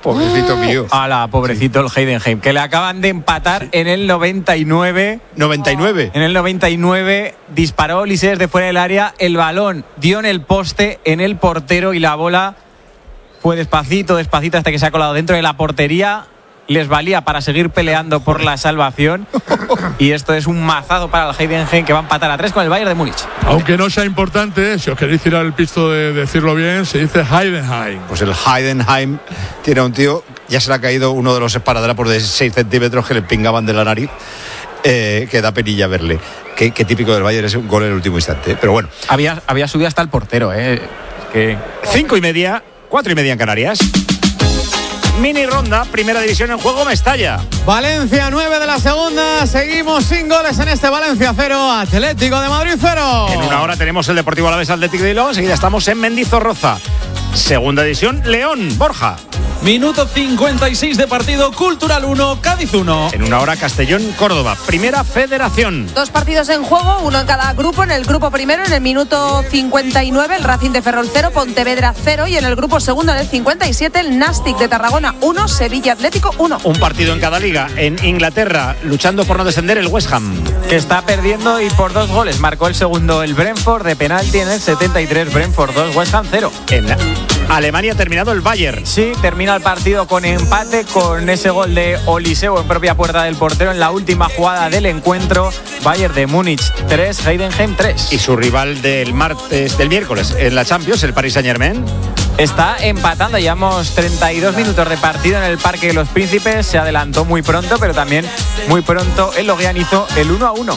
Pobrecito mío. ¡Hala, pobrecito el Heidenheim! Que le acaban de empatar en el 99. ¿99? En el 99 disparó Olise desde fuera del área. El balón dio en el poste, en el portero, y la bola fue despacito hasta que se ha colado dentro de la portería. Les valía para seguir peleando por la salvación. Y esto es un mazazo para el Heidenheim, que va a empatar a 3 con el Bayern de Múnich. Aunque no sea importante, si os queréis tirar el pisto de decirlo bien, se dice Heidenheim. Pues el Heidenheim tiene a un tío, ya se le ha caído uno de los esparadrapos de 6 centímetros que le pingaban de la nariz, que da penilla verle. Qué típico del Bayern, es un gol en el último instante. Pero bueno. Había subido hasta el portero, que 5:30, 4:30 en Canarias. Mini ronda, primera división en juego, Mestalla. Valencia 9 de la segunda. Seguimos sin goles en este Valencia 0, Atlético de Madrid 0. En una hora tenemos el Deportivo Alavés Atlético de Bilbao. Enseguida estamos en Mendizorroza. Segunda división, León, Borja. Minuto 56 de partido, Cultural 1, Cádiz 1. En una hora, Castellón, Córdoba. Primera Federación. 2 partidos en juego, uno en cada grupo. En el grupo primero, en el minuto 59, el Racing de Ferrol 0, Pontevedra 0. Y en el grupo segundo, en el 57, el Nastic de Tarragona 1, Sevilla Atlético 1. Un partido en cada liga. En Inglaterra, luchando por no descender, el West Ham, que está perdiendo y por 2 goles. Marcó el segundo el Brentford de penalti en el 73. Brentford 2, West Ham 0. En Alemania ha terminado el Bayern. Sí, termina el partido con empate, con ese gol de Oliseu en propia puerta del portero en la última jugada del encuentro. Bayern de Múnich 3, Heidenheim 3. Y su rival del miércoles en la Champions, el Paris Saint-Germain, está empatando. Llevamos 32 minutos de partido en el Parque de los Príncipes. Se adelantó muy pronto, pero también muy pronto el Loguian hizo el 1-1.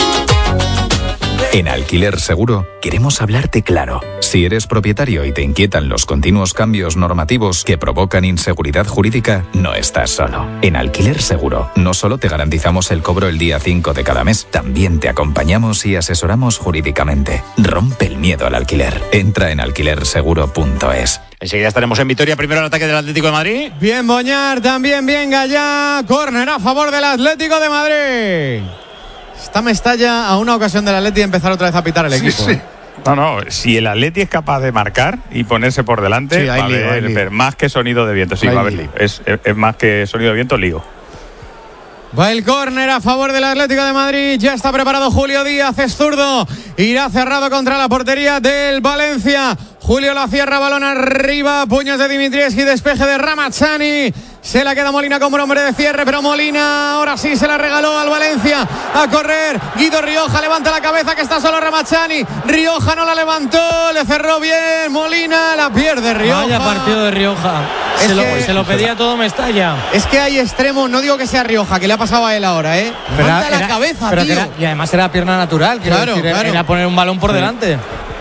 En Alquiler Seguro queremos hablarte claro. Si eres propietario y te inquietan los continuos cambios normativos que provocan inseguridad jurídica, no estás solo. En Alquiler Seguro no solo te garantizamos el cobro el día 5 de cada mes, también te acompañamos y asesoramos jurídicamente. Rompe el miedo al alquiler. Entra en alquilerseguro.es. Enseguida estaremos en Vitoria. Primero el ataque del Atlético de Madrid. Bien Boñar, también bien Gallá. Córner a favor del Atlético de Madrid. Está Mestalla a una ocasión del Atleti de empezar otra vez a pitar el equipo. Sí. No, si el Atleti es capaz de marcar y ponerse por delante, va a haber más que sonido de viento. Sí, va a haber lío. Es más que sonido de viento, lío. Va el córner a favor del Atlético de Madrid. Ya está preparado Julio Díaz, es zurdo. Irá cerrado contra la portería del Valencia. Julio la cierra, balón arriba, puños de Dimitrievski, despeje de Ramazani. Se la queda Molina como hombre de cierre, pero Molina ahora sí se la regaló al Valencia. A correr, Guido Rioja levanta la cabeza, que está solo Ramazani. Rioja no la levantó, le cerró bien Molina, la pierde Rioja. Vaya partido de Rioja. Se lo pedía todo Mestalla. Es que hay extremos, no digo que sea Rioja, que le ha pasado a él ahora, levanta la cabeza, tío. Y además era pierna natural, claro. Era poner un balón por delante.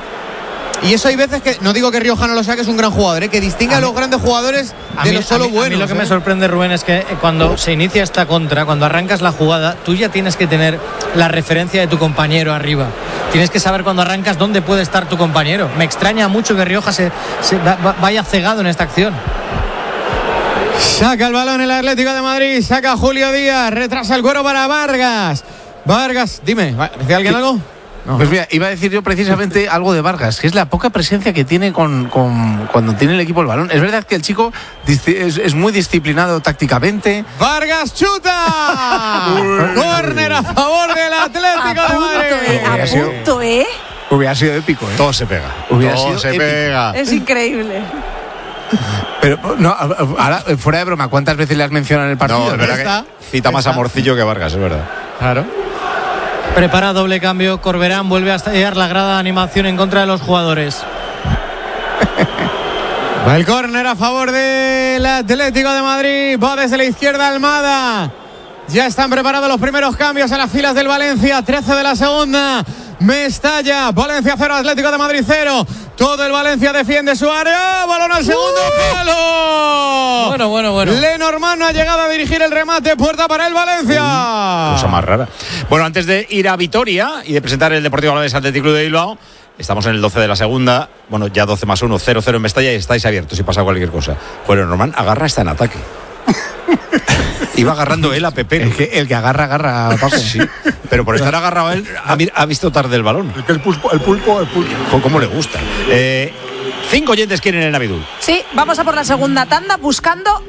Y eso hay veces que, no digo que Rioja no lo sea, que es un gran jugador, que distingue a los grandes jugadores de los solo buenos. A mí lo que me sorprende, Rubén, es que cuando se inicia esta contra, cuando arrancas la jugada, tú ya tienes que tener la referencia de tu compañero arriba. Tienes que saber cuando arrancas dónde puede estar tu compañero. Me extraña mucho que Rioja vaya cegado en esta acción. Saca el balón el Atlético de Madrid, saca Julio Díaz, retrasa el cuero para Vargas. Vargas, dime, ¿decía alguien algo? No. Pues mira, iba a decir yo precisamente algo de Vargas, que es la poca presencia que tiene cuando tiene el equipo el balón. Es verdad que el chico es muy disciplinado tácticamente. Vargas chuta. Córner a favor del Atlético de Madrid. Hubiera sido épico, Todo se pega. Todo se pega. Es increíble. Pero no, ahora, fuera de broma, ¿cuántas veces le has mencionado en el partido? No, es verdad que cita más a Morcillo que Vargas, es verdad. Claro. Prepara doble cambio, Corberán vuelve a estallar la grada de animación en contra de los jugadores. Va el córner a favor del Atlético de Madrid, va desde la izquierda Almada. Ya están preparados los primeros cambios en las filas del Valencia, 13 de la segunda. Mestalla, Valencia 0, Atlético de Madrid 0. Todo el Valencia defiende su área. Balón al segundo palo. Bueno. Lenormand no ha llegado a dirigir el remate. Puerta para el Valencia. Cosa más rara. Bueno, antes de ir a Vitoria y de presentar el Deportivo Alavés Athletic Club de Bilbao, estamos en el 12 de la segunda. Bueno, ya 12 más 1, 0-0 en Mestalla y estáis abiertos si pasa cualquier cosa. Pues Lenormand agarra, está en ataque. Iba agarrando él a Pepe. El que agarra a Paco. Sí, pero por estar agarrado él ha visto tarde el balón. El pulpo. ¿Cómo le gusta? 5 oyentes quieren el Navidul. Sí, vamos a por la segunda tanda buscando